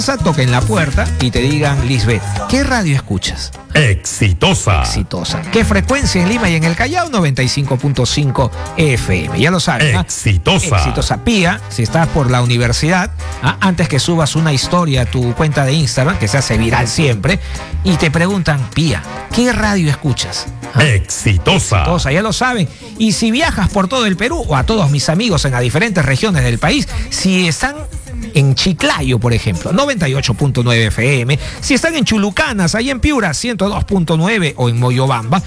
toquen la puerta y te digan: Lisbeth, ¿qué radio escuchas? Exitosa. Exitosa. ¿Qué frecuencia en Lima y en el Callao? 95.5 FM. Ya lo sabes. Exitosa. Exitosa. Pía, si estás por la universidad, antes que subas una historia a tu cuenta de Instagram, que se hace viral siempre, y te preguntan: Pía, ¿qué radio escuchas? Exitosa. Exitosa, ya lo saben. Y si viajas por todo el Perú, o a todos mis amigos en las diferentes regiones del país, si están en Chiclayo, por ejemplo, 98.9 FM. Si están en Chulucanas, ahí en Piura, 102.9, o en Moyobamba,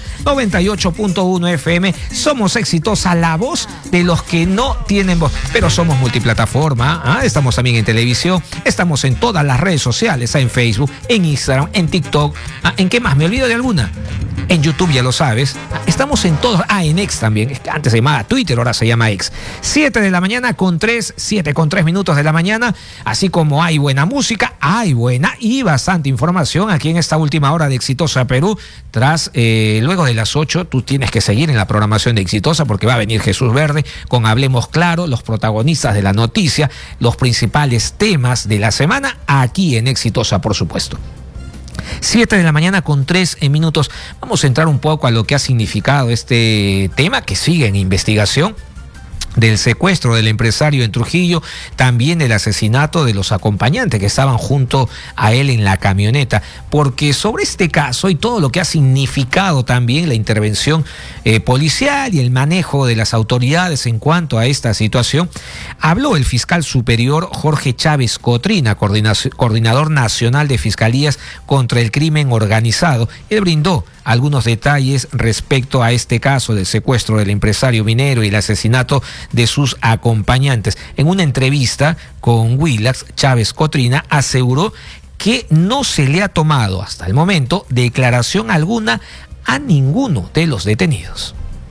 98.1 FM. Somos Exitosa, la voz de los que no tienen voz. Pero somos multiplataforma, estamos también en televisión, estamos en todas las redes sociales, en Facebook, en Instagram, en TikTok. ¿En qué más? ¿Me olvido de alguna? En YouTube, ya lo sabes. Estamos en todos. En X también. Antes se llamaba Twitter, ahora se llama X. 7 de la mañana con 3 minutos de la mañana. Así como hay buena música, hay buena y bastante información aquí en esta última hora de Exitosa Perú. Luego de las 8, tú tienes que seguir en la programación de Exitosa, porque va a venir Jesús Verde con Hablemos Claro, los protagonistas de la noticia, los principales temas de la semana, aquí en Exitosa, por supuesto. 7 de la mañana con 3 minutos. Vamos a entrar un poco a lo que ha significado este tema que sigue en investigación, del secuestro del empresario en Trujillo, también el asesinato de los acompañantes que estaban junto a él en la camioneta, porque sobre este caso y todo lo que ha significado también la intervención policial y el manejo de las autoridades en cuanto a esta situación, habló el fiscal superior Jorge Chávez Cotrina, coordinador nacional de fiscalías contra el crimen organizado. Él brindó algunos detalles respecto a este caso del secuestro del empresario minero y el asesinato de sus acompañantes. En una entrevista con Willax, Chávez Cotrina aseguró que no se le ha tomado hasta el momento declaración alguna a ninguno de los detenidos.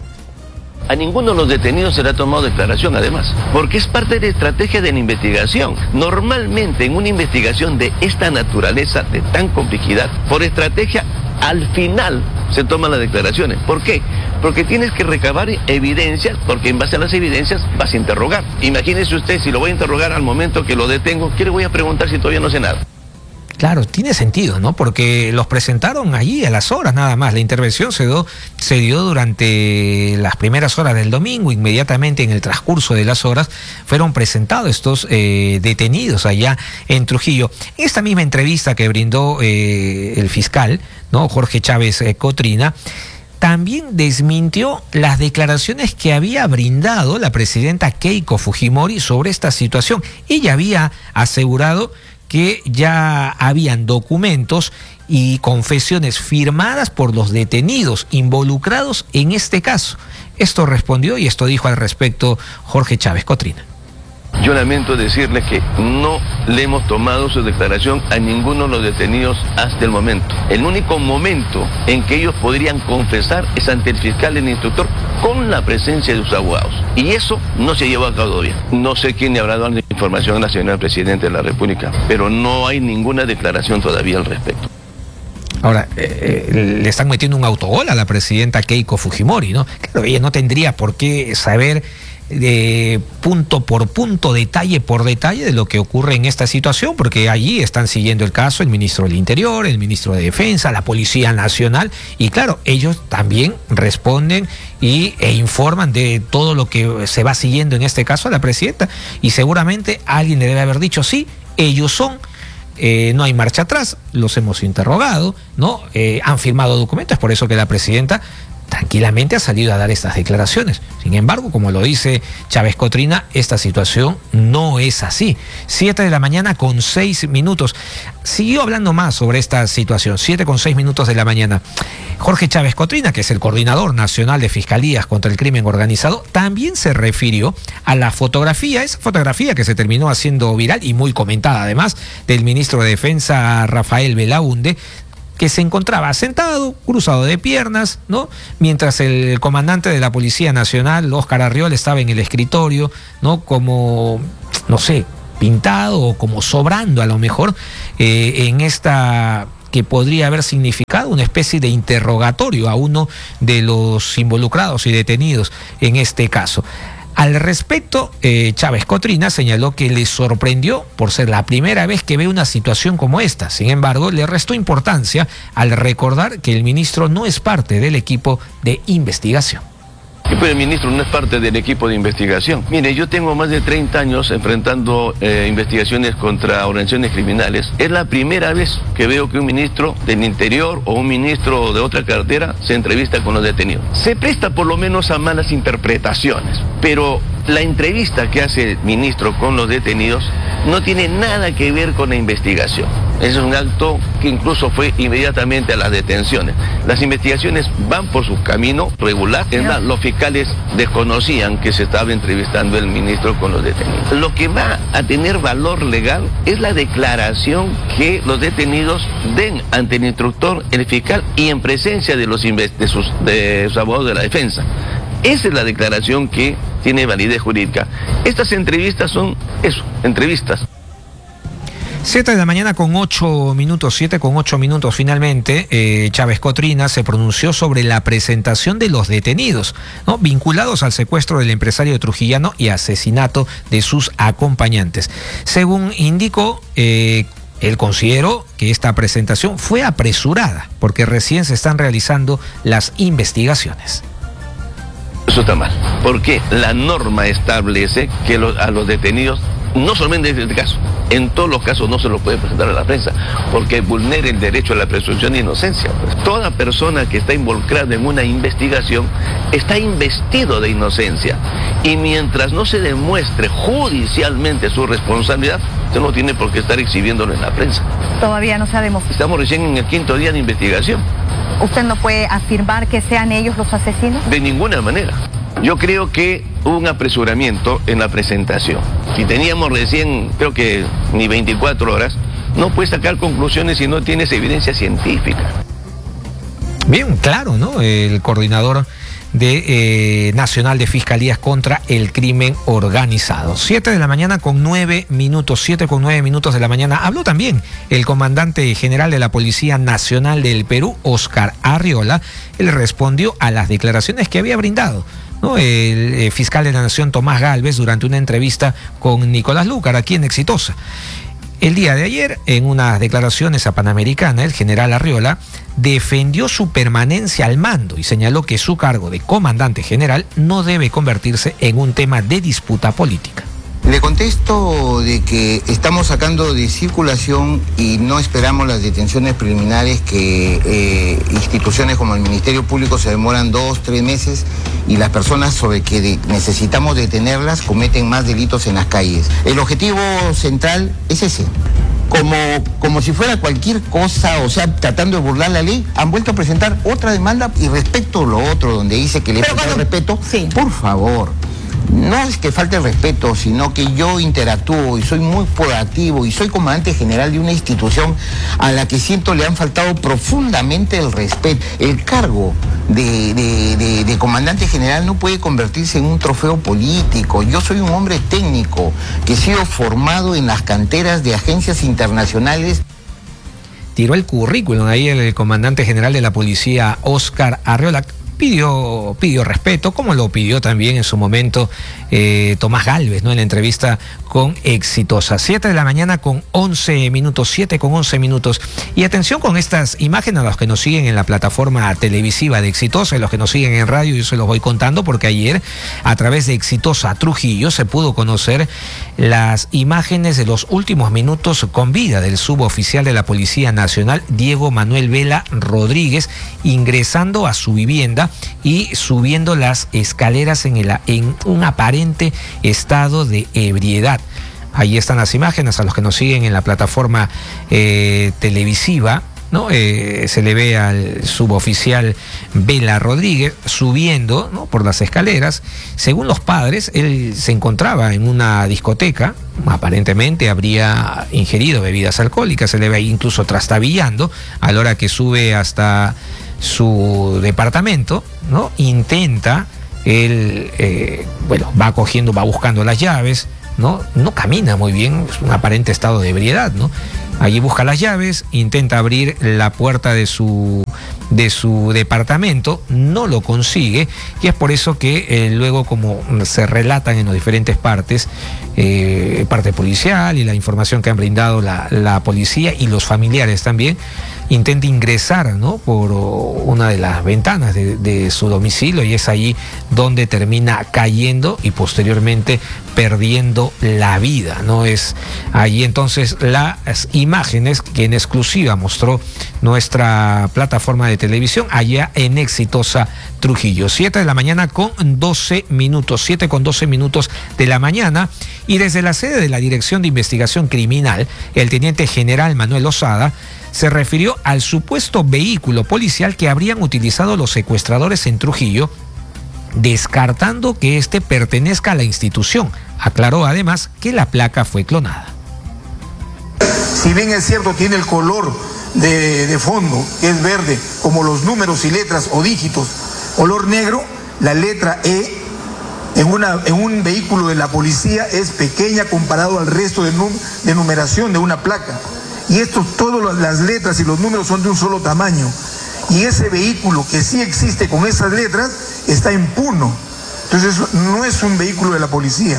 A ninguno de los detenidos se le ha tomado declaración, además, porque es parte de la estrategia de la investigación. Normalmente en una investigación de esta naturaleza, de tan complejidad, por estrategia, al final se toman las declaraciones. ¿Por qué? Porque tienes que recabar evidencias, porque en base a las evidencias vas a interrogar. Imagínese usted, si lo voy a interrogar al momento que lo detengo, ¿qué le voy a preguntar si todavía no sé nada? Claro, tiene sentido, ¿no? Porque los presentaron allí a las horas nada más. La intervención se dio durante las primeras horas del domingo. Inmediatamente en el transcurso de las horas fueron presentados estos detenidos allá en Trujillo. En esta misma entrevista que brindó el fiscal, ¿no?, Jorge Chávez Cotrina, también desmintió las declaraciones que había brindado la presidenta Keiko Fujimori sobre esta situación. Ella había asegurado que ya habían documentos y confesiones firmadas por los detenidos involucrados en este caso. Esto respondió y esto dijo al respecto Jorge Chávez Cotrina. Yo lamento decirles que no le hemos tomado su declaración a ninguno de los detenidos hasta el momento. El único momento en que ellos podrían confesar es ante el fiscal y el instructor con la presencia de sus abogados. Y eso no se llevó a cabo todavía. No sé quién le habrá dado la información a la señora Presidenta de la República, pero no hay ninguna declaración todavía al respecto. Ahora, le están metiendo un autogol a la presidenta Keiko Fujimori, ¿no? Claro, ella no tendría por qué saber de punto por punto, detalle por detalle de lo que ocurre en esta situación, porque allí están siguiendo el caso el ministro del Interior, el ministro de Defensa, la Policía Nacional, y claro, ellos también responden e informan de todo lo que se va siguiendo en este caso a la presidenta, y seguramente alguien le debe haber dicho: sí, ellos son, no hay marcha atrás, los hemos interrogado, ¿no? Han firmado documentos, por eso que la presidenta tranquilamente ha salido a dar estas declaraciones. Sin embargo, como lo dice Chávez Cotrina, esta situación no es así. 7 de la mañana con 6 minutos. Siguió hablando más sobre esta situación. 7 con 6 minutos de la mañana. Jorge Chávez Cotrina, que es el coordinador nacional de fiscalías contra el crimen organizado, también se refirió a la fotografía, esa fotografía que se terminó haciendo viral y muy comentada además, del ministro de Defensa Rafael Belaunde, que se encontraba sentado, cruzado de piernas, ¿no?, mientras el comandante de la Policía Nacional, Óscar Arriola, estaba en el escritorio, ¿no?, como, no sé, pintado o como sobrando a lo mejor en esta que podría haber significado una especie de interrogatorio a uno de los involucrados y detenidos en este caso. Al respecto, Chávez Cotrina señaló que le sorprendió por ser la primera vez que ve una situación como esta. Sin embargo, le restó importancia al recordar que el ministro no es parte del equipo de investigación. Pues el ministro no es parte del equipo de investigación. Mire, yo tengo más de 30 años enfrentando investigaciones contra organizaciones criminales. Es la primera vez que veo que un ministro del Interior o un ministro de otra cartera se entrevista con los detenidos. Se presta por lo menos a malas interpretaciones, pero la entrevista que hace el ministro con los detenidos no tiene nada que ver con la investigación. Es un acto que incluso fue inmediatamente a las detenciones. Las investigaciones van por su camino regular. Es más, los fiscales desconocían que se estaba entrevistando el ministro con los detenidos. Lo que va a tener valor legal es la declaración que los detenidos den ante el instructor, el fiscal y en presencia de sus abogados de la defensa. Esa es la declaración que tiene validez jurídica. Estas entrevistas son eso, entrevistas. 7 de la mañana con 8 minutos, 7 con 8 minutos finalmente, Chávez Cotrina se pronunció sobre la presentación de los detenidos, ¿no?, vinculados al secuestro del empresario trujillano y asesinato de sus acompañantes. Según indicó, él consideró que esta presentación fue apresurada porque recién se están realizando las investigaciones. Eso está mal, porque la norma establece que a los detenidos, no solamente en este caso, en todos los casos no se los puede presentar a la prensa, porque vulnera el derecho a la presunción de inocencia. Pues, toda persona que está involucrada en una investigación está investido de inocencia, y mientras no se demuestre judicialmente su responsabilidad, usted no tiene por qué estar exhibiéndolo en la prensa. Todavía no sabemos. Estamos recién en el 5.º día de investigación. ¿Usted no puede afirmar que sean ellos los asesinos? De ninguna manera. Yo creo que hubo un apresuramiento en la presentación. Si teníamos recién, creo que ni 24 horas, no puedes sacar conclusiones si no tienes evidencia científica. Bien, claro, ¿no? El coordinador nacional de Fiscalías contra el Crimen Organizado. 7 de la mañana con 9 minutos, 7 con 9 minutos de la mañana. Habló también el comandante general de la Policía Nacional del Perú, Óscar Arriola. Él respondió a las declaraciones que había brindado, ¿no?, el fiscal de la Nación, Tomás Gálvez, durante una entrevista con Nicolás Lúcar, aquí en Exitosa. El día de ayer, en unas declaraciones a Panamericana, el general Arriola defendió su permanencia al mando y señaló que su cargo de comandante general no debe convertirse en un tema de disputa política. Le contesto de que estamos sacando de circulación y no esperamos las detenciones preliminares que instituciones como el Ministerio Público se demoran 2, 3 meses y las personas sobre que necesitamos detenerlas cometen más delitos en las calles. El objetivo central es ese. Como si fuera cualquier cosa, o sea, tratando de burlar la ley, han vuelto a presentar otra demanda y respecto a lo otro, donde dice que le falta el respeto, sí. Por favor. No es que falte el respeto, sino que yo interactúo y soy muy proactivo y soy comandante general de una institución a la que siento le han faltado profundamente el respeto. El cargo de comandante general no puede convertirse en un trofeo político. Yo soy un hombre técnico que he sido formado en las canteras de agencias internacionales. Tiró el currículum ahí el comandante general de la policía, Óscar Arriola. Pidió respeto, como lo pidió también en su momento Tomás Gálvez, ¿no?, en la entrevista con Exitosa. 7 de la mañana con 11 minutos, 7 con 11 minutos. Y atención con estas imágenes a los que nos siguen en la plataforma televisiva de Exitosa y los que nos siguen en radio, yo se los voy contando porque ayer a través de Exitosa Trujillo se pudo conocer las imágenes de los últimos minutos con vida del suboficial de la Policía Nacional, Diego Manuel Vela Rodríguez, ingresando a su vivienda y subiendo las escaleras en un aparente estado de ebriedad. Ahí están las imágenes a los que nos siguen en la plataforma televisiva, ¿no? Se le ve al suboficial Vela Rodríguez subiendo, ¿no?, por las escaleras. Según los padres, él se encontraba en una discoteca, aparentemente habría ingerido bebidas alcohólicas, se le ve ahí incluso trastabillando a la hora que sube hasta su departamento, ¿no? Intenta, él, va buscando las llaves, ¿no? No camina muy bien, es un aparente estado de ebriedad, ¿no? Allí busca las llaves, intenta abrir la puerta de su de su departamento, no lo consigue, y es por eso que luego, como se relatan en las diferentes partes, parte policial y la información que han brindado la policía y los familiares también, intenta ingresar, ¿no?, por una de las ventanas de su domicilio, y es allí donde termina cayendo y posteriormente perdiendo la vida, ¿no? Es allí entonces las imágenes que en exclusiva mostró nuestra plataforma de televisión allá en Exitosa, Trujillo. 7 de la mañana con 12 minutos, 7 con 12 minutos de la mañana, y desde la sede de la Dirección de Investigación Criminal, el teniente general Manuel Lozada se refirió al supuesto vehículo policial que habrían utilizado los secuestradores en Trujillo, descartando que este pertenezca a la institución. Aclaró además que la placa fue clonada. Si bien es cierto, tiene el color de fondo, que es verde, como los números y letras o dígitos, color negro, la letra E en un vehículo de la policía es pequeña comparado al resto de numeración de una placa. Y todas las letras y los números son de un solo tamaño. Y ese vehículo que sí existe con esas letras está en Puno. Entonces no es un vehículo de la policía.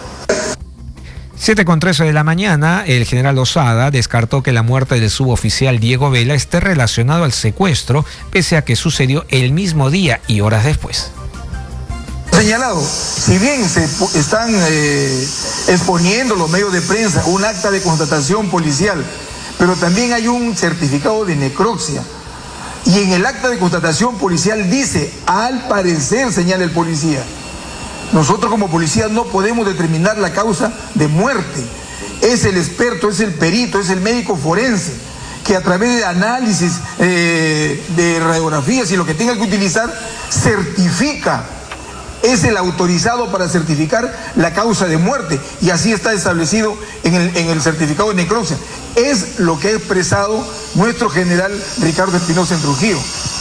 7:13 de la mañana, el general Lozada descartó que la muerte del suboficial Diego Vela esté relacionado al secuestro, pese a que sucedió el mismo día y horas después. Señalado, si bien se están exponiendo los medios de prensa un acta de constatación policial, pero también hay un certificado de necropsia. Y en el acta de constatación policial dice, al parecer, señala el policía. Nosotros como policía no podemos determinar la causa de muerte. Es el experto, es el perito, es el médico forense, que a través de análisis de radiografías y lo que tenga que utilizar, certifica. Es el autorizado para certificar la causa de muerte, y así está establecido en el certificado de necropsia. Es lo que ha expresado nuestro general Ricardo Espinosa en Trujillo.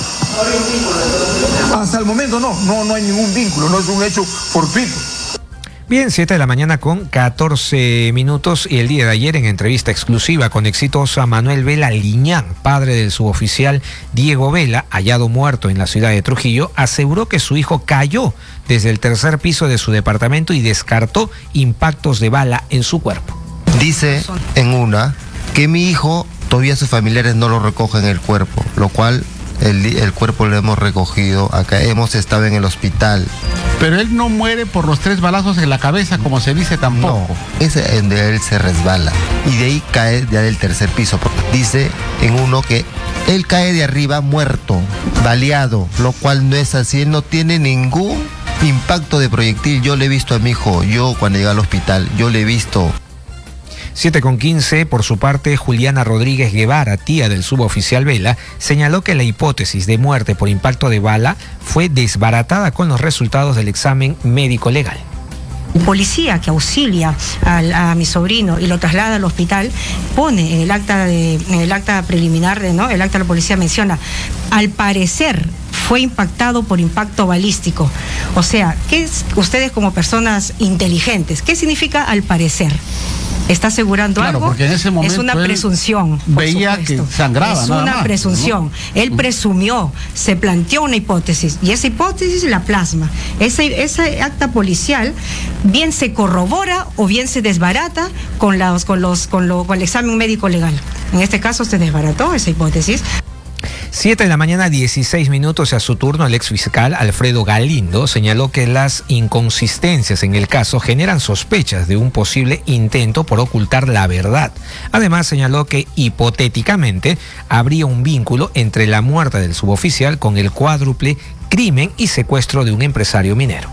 Hasta el momento no hay ningún vínculo, no es un hecho fortuito. Bien, 7 de la mañana con 14 minutos, y el día de ayer, en entrevista exclusiva con Exitosa, Manuel Vela Liñán, padre del suboficial Diego Vela, hallado muerto en la ciudad de Trujillo, aseguró que su hijo cayó desde el tercer piso de su departamento y descartó impactos de bala en su cuerpo. Dice en una que mi hijo, todavía sus familiares no lo recogen el cuerpo, lo cual el cuerpo lo hemos recogido acá, hemos estado en el hospital. Pero él no muere por los 3 balazos en la cabeza, como se dice tampoco. No, es donde él se resbala y de ahí cae ya del tercer piso. Dice en uno que él cae de arriba muerto, baleado, lo cual no es así. Él no tiene ningún impacto de proyectil. Yo le he visto a mi hijo, yo cuando llegué al hospital, yo le he visto. 7:15, por su parte, Juliana Rodríguez Guevara, tía del suboficial Vela, señaló que la hipótesis de muerte por impacto de bala fue desbaratada con los resultados del examen médico legal. El policía que auxilia a mi sobrino y lo traslada al hospital pone en el acta preliminar, ¿no? El acta de la policía menciona, al parecer fue impactado por impacto balístico. O sea, ustedes como personas inteligentes, ¿qué significa al parecer? Está asegurando algo, porque en ese momento es una presunción. Veía que sangraba. Es una presunción. ¿No? Él presumió, se planteó una hipótesis, y esa hipótesis la plasma. Ese acta policial bien se corrobora o bien se desbarata con el examen médico legal. En este caso se desbarató esa hipótesis. 7 de la mañana, 16 minutos, a su turno, el exfiscal Alfredo Galindo señaló que las inconsistencias en el caso generan sospechas de un posible intento por ocultar la verdad. Además, señaló que hipotéticamente habría un vínculo entre la muerte del suboficial con el cuádruple crimen y secuestro de un empresario minero.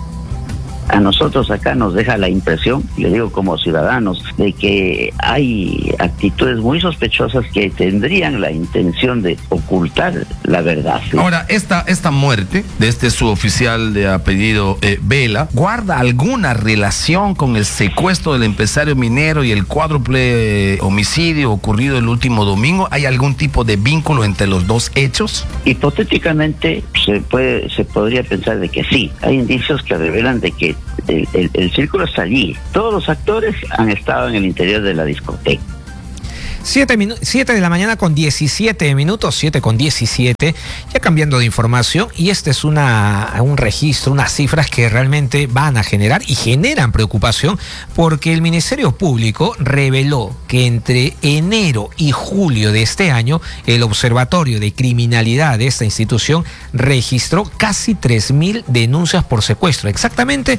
A nosotros acá nos deja la impresión, le digo como ciudadanos, de que hay actitudes muy sospechosas que tendrían la intención de ocultar la verdad, ¿sí? Ahora, esta muerte de este suboficial de apellido Vela, ¿guarda alguna relación con el secuestro del empresario minero y el cuádruple homicidio ocurrido el último domingo? ¿Hay algún tipo de vínculo entre los dos hechos? Hipotéticamente se podría pensar de que sí. Hay indicios que revelan de que el círculo está allí. Todos los actores han estado en el interior de la discoteca. 7 de la mañana con 17 minutos, 7 con 17, ya cambiando de información, y este es un registro, unas cifras que realmente van a generar y generan preocupación, porque el Ministerio Público reveló que entre enero y julio de este año, el Observatorio de Criminalidad de esta institución registró casi 3.000 denuncias por secuestro, exactamente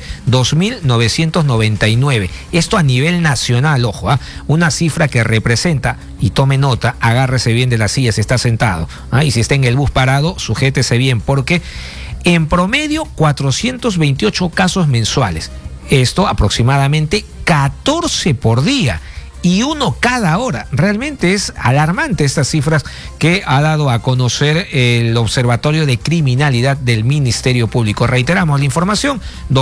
2.999. Esto a nivel nacional, ojo, una cifra que representa, y tome nota, agárrese bien de la silla si está sentado, y si está en el bus parado, sujétese bien, porque en promedio 428 casos mensuales, esto aproximadamente 14 por día y uno cada hora. Realmente es alarmante estas cifras que ha dado a conocer el Observatorio de Criminalidad del Ministerio Público. Reiteramos la información: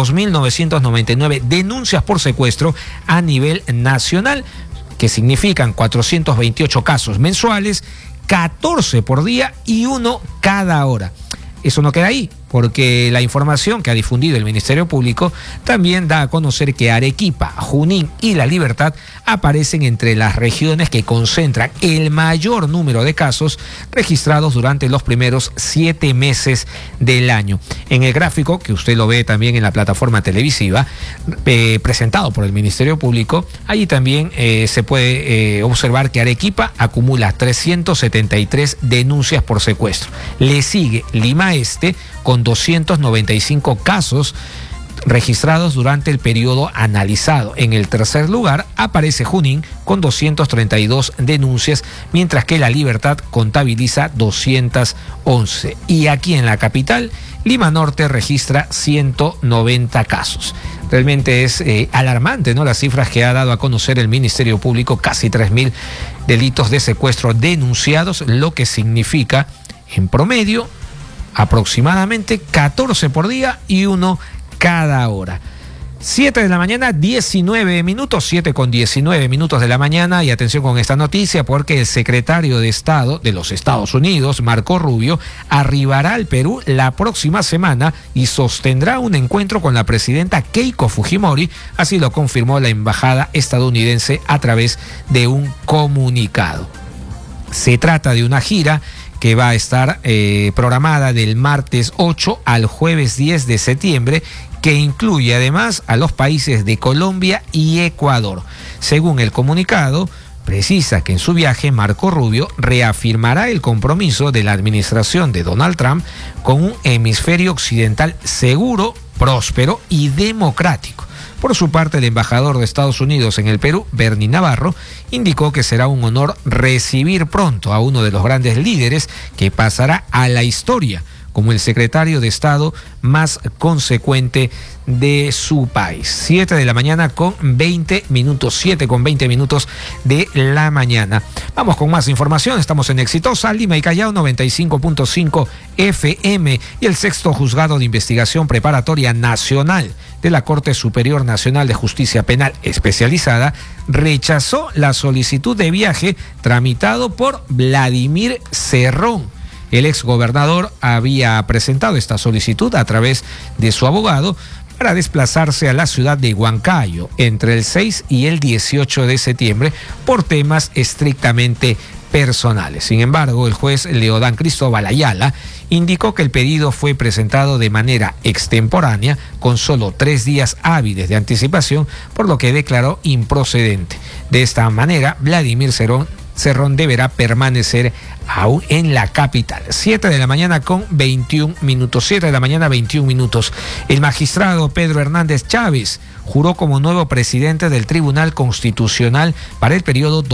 2.999 denuncias por secuestro a nivel nacional, que significan 428 casos mensuales, 14 por día y uno cada hora. Eso no queda ahí, porque la información que ha difundido el Ministerio Público también da a conocer que Arequipa, Junín y La Libertad aparecen entre las regiones que concentran el mayor número de casos registrados durante los primeros 7 meses del año. En el gráfico, que usted lo ve también en la plataforma televisiva, presentado por el Ministerio Público, allí también se puede observar que Arequipa acumula 373 denuncias por secuestro. Le sigue Lima Este con 295 casos registrados durante el periodo analizado. En el tercer lugar aparece Junín con 232 denuncias, mientras que La Libertad contabiliza 211. Y aquí en la capital, Lima Norte registra 190 casos. Realmente es alarmante, ¿no?, las cifras que ha dado a conocer el Ministerio Público: casi 3.000 delitos de secuestro denunciados, lo que significa en promedio aproximadamente 14 por día y uno cada hora. 7 de la mañana, 19 minutos, 7 con 19 minutos de la mañana, y atención con esta noticia, porque el secretario de Estado de los Estados Unidos, Marco Rubio, arribará al Perú la próxima semana y sostendrá un encuentro con la presidenta Keiko Fujimori, así lo confirmó la embajada estadounidense a través de un comunicado. Se trata de una gira que va a estar programada del martes 8 al jueves 10 de septiembre, que incluye además a los países de Colombia y Ecuador. Según el comunicado, precisa que en su viaje Marco Rubio reafirmará el compromiso de la administración de Donald Trump con un hemisferio occidental seguro, próspero y democrático. Por su parte, el embajador de Estados Unidos en el Perú, Bernie Navarro, indicó que será un honor recibir pronto a uno de los grandes líderes que pasará a la historia como el secretario de Estado más consecuente de su país. 7 de la mañana con 20 minutos, 7 con 20 minutos de la mañana. Vamos con más información. Estamos en Exitosa, Lima y Callao, 95.5 FM, y el sexto juzgado de investigación preparatoria nacional de la Corte Superior Nacional de Justicia Penal Especializada rechazó la solicitud de viaje tramitado por Vladimir Cerrón. El exgobernador había presentado esta solicitud a través de su abogado para desplazarse a la ciudad de Huancayo entre el 6 y el 18 de septiembre por temas estrictamente personales. Sin embargo, el juez Leodán Cristóbal Ayala indicó que el pedido fue presentado de manera extemporánea, con solo 3 días hábiles de anticipación, por lo que declaró improcedente. De esta manera, Vladimir Cerrón deberá permanecer aún en la capital. 7 de la mañana con 21 minutos. 7 de la mañana, 21 minutos. El magistrado Pedro Hernández Chávez juró como nuevo presidente del Tribunal Constitucional para el periodo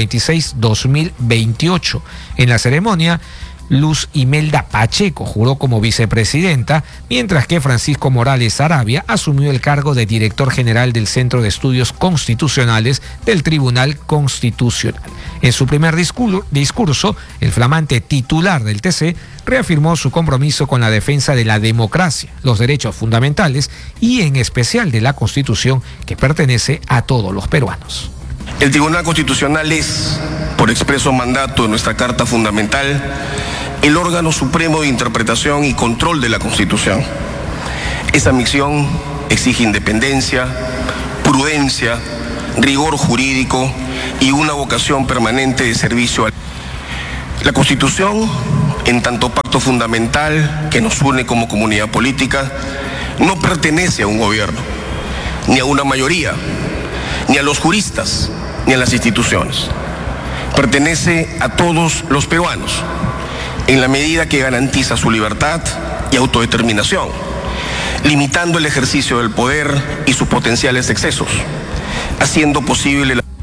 2026-2028. En la ceremonia, Luz Imelda Pacheco juró como vicepresidenta, mientras que Francisco Morales Sarabia asumió el cargo de director general del Centro de Estudios Constitucionales del Tribunal Constitucional. En su primer discurso, el flamante titular del TC reafirmó su compromiso con la defensa de la democracia, los derechos fundamentales y en especial de la Constitución, que pertenece a todos los peruanos. El Tribunal Constitucional es, por expreso mandato de nuestra Carta Fundamental, el órgano supremo de interpretación y control de la Constitución. Esa misión exige independencia, prudencia, rigor jurídico y una vocación permanente de servicio. La Constitución, en tanto pacto fundamental que nos une como comunidad política, no pertenece a un gobierno, ni a una mayoría, ni a los juristas, ni a las instituciones. Pertenece a todos los peruanos, en la medida que garantiza su libertad y autodeterminación, limitando el ejercicio del poder y sus potenciales excesos, haciendo posible la...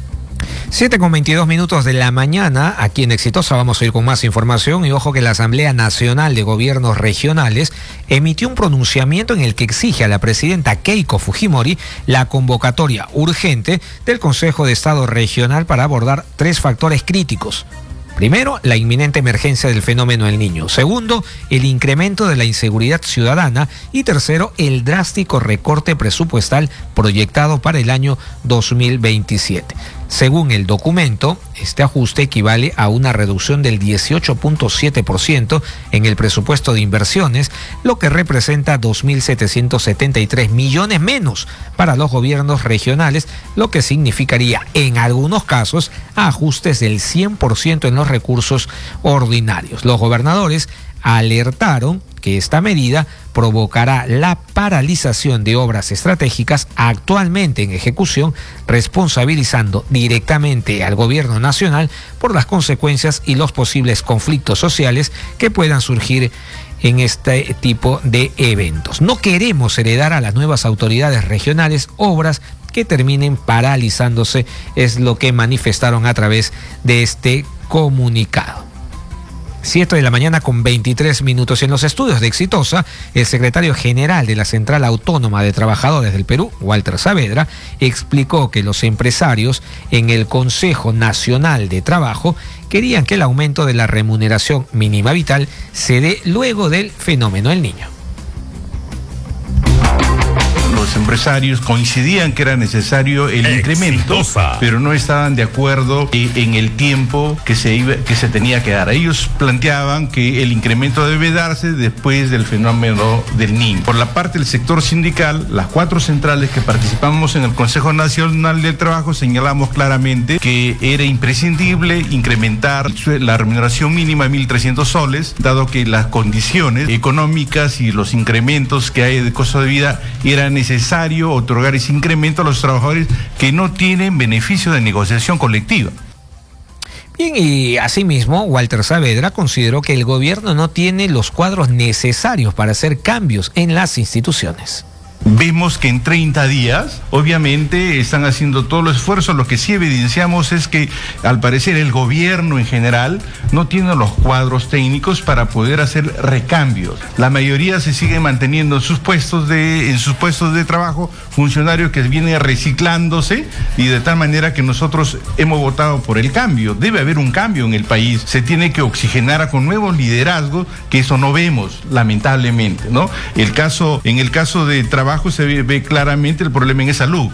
7:22 de la mañana, aquí en Exitosa vamos a ir con más información y ojo que la Asamblea Nacional de Gobiernos Regionales emitió un pronunciamiento en el que exige a la presidenta Keiko Fujimori la convocatoria urgente del Consejo de Estado Regional para abordar 3 factores críticos. Primero, la inminente emergencia del fenómeno El Niño. Segundo, el incremento de la inseguridad ciudadana. Y tercero, el drástico recorte presupuestal proyectado para el año 2027. Según el documento, este ajuste equivale a una reducción del 18.7% en el presupuesto de inversiones, lo que representa 2.773 millones menos para los gobiernos regionales, lo que significaría en algunos casos ajustes del 100% en los recursos ordinarios. Los gobernadores alertaron que esta medida provocará la paralización de obras estratégicas actualmente en ejecución, responsabilizando directamente al gobierno nacional por las consecuencias y los posibles conflictos sociales que puedan surgir en este tipo de eventos. No queremos heredar a las nuevas autoridades regionales obras que terminen paralizándose, es lo que manifestaron a través de este comunicado. 7:23 a.m. En los estudios de Exitosa, el secretario general de la Central Autónoma de Trabajadores del Perú, Walter Saavedra, explicó que los empresarios en el Consejo Nacional de Trabajo querían que el aumento de la remuneración mínima vital se dé luego del fenómeno El Niño. Los empresarios coincidían que era necesario el incremento, pero no estaban de acuerdo en el tiempo que se tenía que dar. Ellos planteaban que el incremento debe darse después del fenómeno del Niño. Por la parte del sector sindical, las 4 centrales que participamos en el Consejo Nacional del Trabajo señalamos claramente que era imprescindible incrementar la remuneración mínima de 1.300 soles, dado que las condiciones económicas y los incrementos que hay de costo de vida eran necesario otorgar ese incremento a los trabajadores que no tienen beneficio de negociación colectiva. Bien, y asimismo, Walter Saavedra consideró que el gobierno no tiene los cuadros necesarios para hacer cambios en las instituciones. Vemos que en 30 días, obviamente, están haciendo todos los esfuerzos. Lo que sí evidenciamos es que, al parecer, el gobierno en general no tiene los cuadros técnicos para poder hacer recambios. La mayoría se sigue manteniendo en sus puestos de trabajo, funcionarios que vienen reciclándose, y de tal manera que nosotros hemos votado por el cambio. Debe haber un cambio en el país. Se tiene que oxigenar con nuevos liderazgos, que eso no vemos, lamentablemente, ¿no? En el caso de trabajo se ve claramente el problema en salud.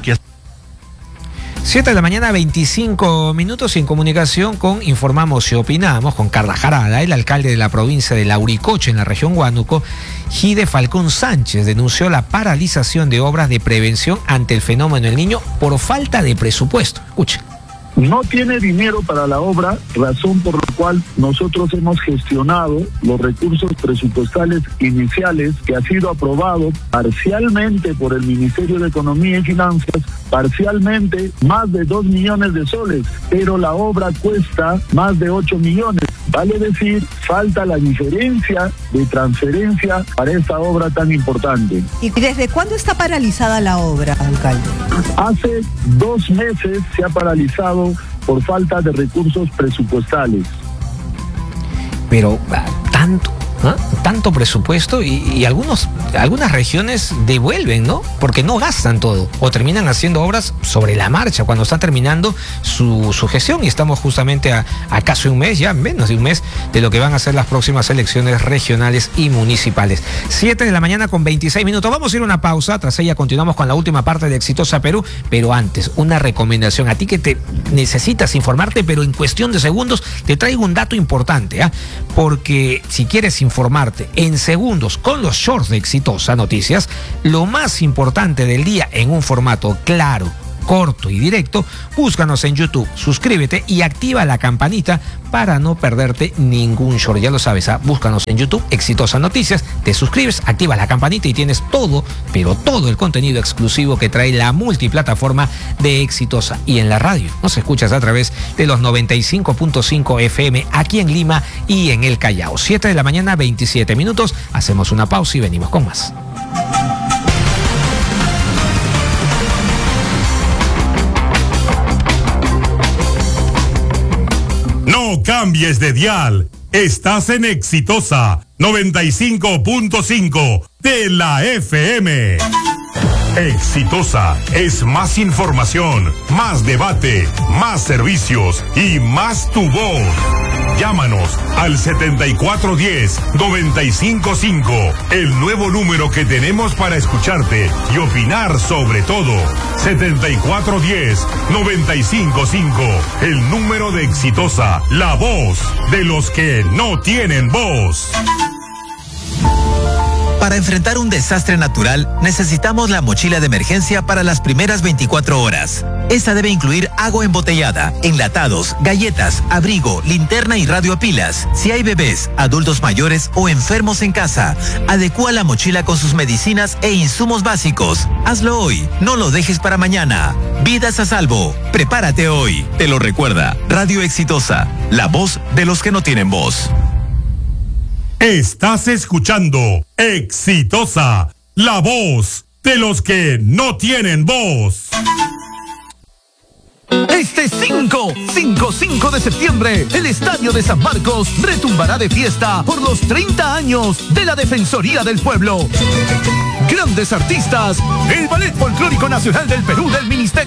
7:25 a.m. y en comunicación con Informamos y Opinamos con Carla Jarada, el alcalde de la provincia de Lauricocha en la región Huánuco, Gide Falcón Sánchez, denunció la paralización de obras de prevención ante el fenómeno El Niño por falta de presupuesto. Escuchen. No tiene dinero para la obra, razón por la cual nosotros hemos gestionado los recursos presupuestales iniciales que ha sido aprobado parcialmente por el Ministerio de Economía y Finanzas, parcialmente más de 2 millones de soles, pero la obra cuesta más de 8 millones. Vale decir, falta la diferencia de transferencia para esta obra tan importante. ¿Y desde cuándo está paralizada la obra, alcalde? Hace 2 meses se ha paralizado por falta de recursos presupuestales. Pero tanto presupuesto y algunas regiones devuelven, ¿no? Porque no gastan todo o terminan haciendo obras sobre la marcha cuando están terminando su gestión, y estamos justamente a casi un mes, ya menos de un mes, de lo que van a ser las próximas elecciones regionales y municipales. 7:26 a.m. Vamos a ir a una pausa, tras ella continuamos con la última parte de Exitosa Perú, pero antes, una recomendación a ti que te necesitas informarte, pero en cuestión de segundos te traigo un dato importante, porque si quieres informarte en segundos con los shorts de Exitosa Noticias, lo más importante del día en un formato claro, corto y directo, búscanos en YouTube, suscríbete y activa la campanita para no perderte ningún short. Ya lo sabes, búscanos en YouTube, Exitosa Noticias, te suscribes, activa la campanita y tienes todo, pero todo el contenido exclusivo que trae la multiplataforma de Exitosa. Y en la radio nos escuchas a través de los 95.5 FM aquí en Lima y en el Callao. 7 de la mañana, 27 minutos. Hacemos una pausa y venimos con más. No cambies de dial. Estás en Exitosa 95.5 de la FM. Exitosa es más información, más debate, más servicios y más tu voz. Llámanos al 7410-955, el nuevo número que tenemos para escucharte y opinar sobre todo. 7410-955, el número de Exitosa, la voz de los que no tienen voz. Para enfrentar un desastre natural, necesitamos la mochila de emergencia para las primeras 24 horas. Esta debe incluir agua embotellada, enlatados, galletas, abrigo, linterna y radio a pilas. Si hay bebés, adultos mayores o enfermos en casa, adecúa la mochila con sus medicinas e insumos básicos. Hazlo hoy, no lo dejes para mañana. Vidas a salvo, prepárate hoy. Te lo recuerda, Radio Exitosa, la voz de los que no tienen voz. Estás escuchando Exitosa, la voz de los que no tienen voz. Este 5 de septiembre, el Estadio de San Marcos retumbará de fiesta por los 30 años de la Defensoría del Pueblo. Grandes artistas, el Ballet Folclórico Nacional del Perú del Ministerio